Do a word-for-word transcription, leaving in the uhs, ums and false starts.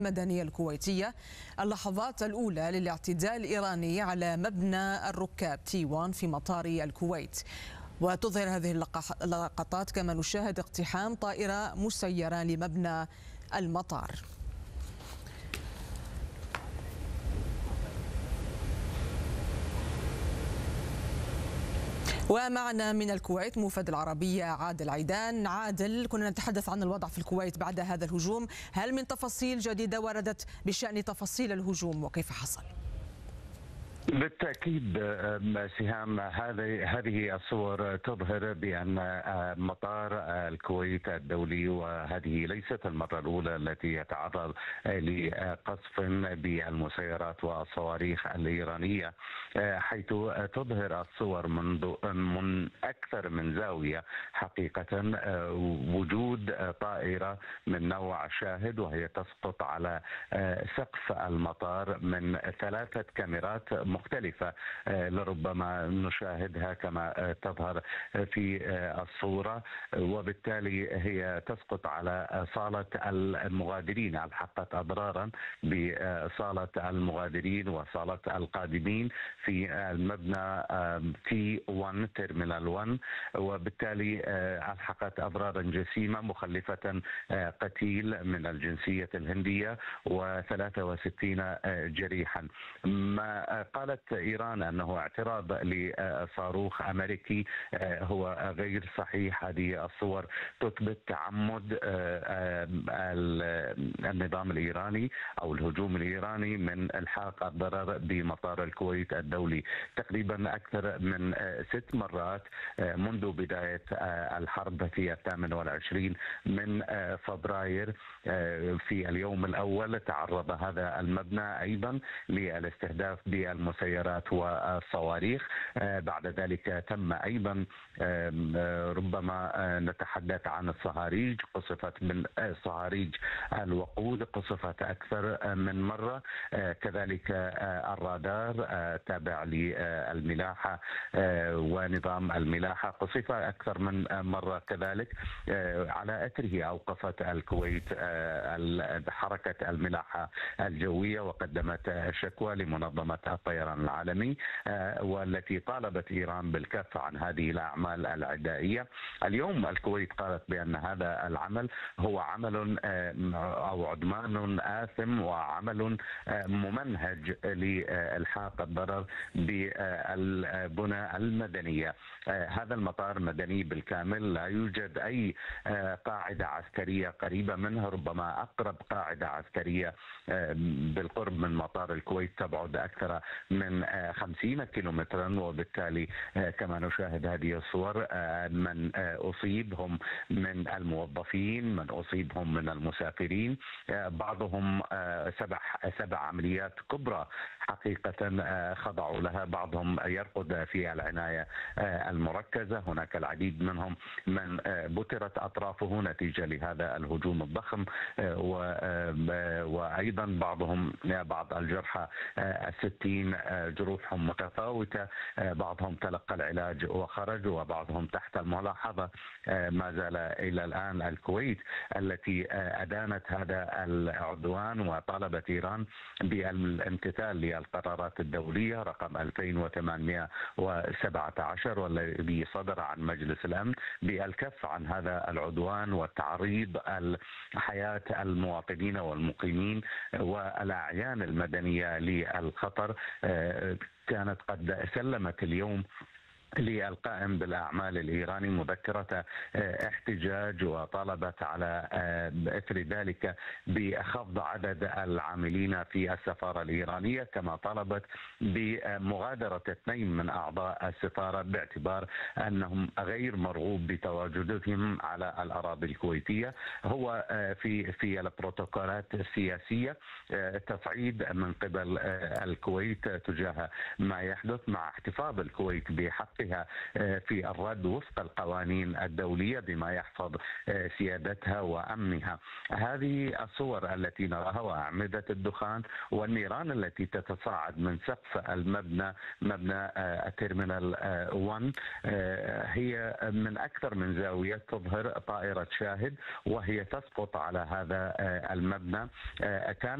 المدنية الكويتية اللحظات الأولى للاعتداء الإيراني على مبنى الركاب تي واحد في مطار الكويت. وتظهر هذه اللقطات كما نشاهد اقتحام طائرة مسيرة لمبنى المطار. ومعنا من الكويت موفد العربية عادل عيدان. عادل، كنا نتحدث عن الوضع في الكويت بعد هذا الهجوم، هل من تفاصيل جديدة وردت بشأن تفاصيل الهجوم وكيف حصل؟ بالتأكيد سهام، هذه هذه الصور تظهر بأن مطار الكويت الدولي، وهذه ليست المرة الأولى التي يتعرض لقصف بالمسيرات والصواريخ الإيرانية، حيث تظهر الصور منذ من أكثر من زاوية حقيقة وجود طائرة من نوع شاهد وهي تسقط على سقف المطار من ثلاثة كاميرات مختلفة لربما نشاهدها كما تظهر في الصورة، وبالتالي هي تسقط على صالة المغادرين، ألحقت أضرارا بصالة المغادرين وصالة القادمين في المبنى تي واحد تيرمينال واحد، وبالتالي ألحقت أضرارا جسيمة مخلفة قتيل من الجنسية الهندية وثلاثة وستين جريحا. ما قالت إيران أنه اعتراض لصاروخ أمريكي هو غير صحيح. هذه الصور تثبت تعمد النظام الإيراني أو الهجوم الإيراني من إلحاق الضرر بمطار الكويت الدولي تقريبا أكثر من ست مرات منذ بداية الحرب في الثامن والعشرين من فبراير. في اليوم الأول تعرض هذا المبنى أيضا للاستهداف بالمسيرات والصواريخ، بعد ذلك تم أيضا ربما نتحدث عن الصهاريج، قصفت من صهاريج الوقود قصفت أكثر من مرة، كذلك الرادار تابع للملاحة ونظام الملاحة قصف أكثر من مرة كذلك. على أثره أوقفت الكويت حركة الملاحة الجوية وقدمت شكوى لمنظمة الطيران العالمي والتي طالبت إيران بالكف عن هذه الأعمال العدائية. اليوم الكويت قالت بأن هذا العمل هو عمل أو عدوان آثم وعمل ممنهج لإلحاق الضرر بالبنى المدنية. هذا المطار مدني بالكامل، لا يوجد أي قاعدة عسكرية قريبة منه، ربما أقرب قاعدة عسكرية بالقرب من مطار الكويت تبعد أكثر من خمسين كيلومترا، وبالتالي كما نشاهد هذه الصور من أصيب هم من الموظفين، من أصيب هم من المسافرين، بعضهم سبع سبع عمليات كبرى حقيقة خضعوا لها، بعضهم يرقد في العناية المركزة، هناك العديد منهم من بترت أطرافه نتيجة لهذا الهجوم الضخم، وأيضا بعضهم بعض الجرحى الستين جروحهم متفاوتة، بعضهم تلقى العلاج وخرج وبعضهم تحت الملاحظة. ما زال إلى الآن الكويت التي أدانت هذا العدوان وطالبت إيران بالامتثال للقرارات الدولية رقم ألفين وثمانمئة وسبعة عشر والذي صدر عن مجلس الأمن بالكف عن هذا العدوان وتعريض حياة المواطنين والمقيمين والأعيان المدنية للخطر. كانت قد سلمت اليوم للقائم بالأعمال الإيراني مذكرة احتجاج، وطالبت على إثر ذلك بخفض عدد العاملين في السفارة الإيرانية، كما طالبت بمغادرة اثنين من أعضاء السفارة باعتبار أنهم غير مرغوب بتواجدهم على الأراضي الكويتية. هو في في البروتوكولات السياسية تصعيد من قبل الكويت تجاه ما يحدث، مع احتفاظ الكويت بحق حقها في الرد وفق القوانين الدولية بما يحفظ سيادتها وأمنها. هذه الصور التي نراها وأعمدة الدخان والنيران التي تتصاعد من سقف المبنى مبنى التيرمينال واحد هي من أكثر من زاوية تظهر طائرة شاهد وهي تسقط على هذا المبنى. كان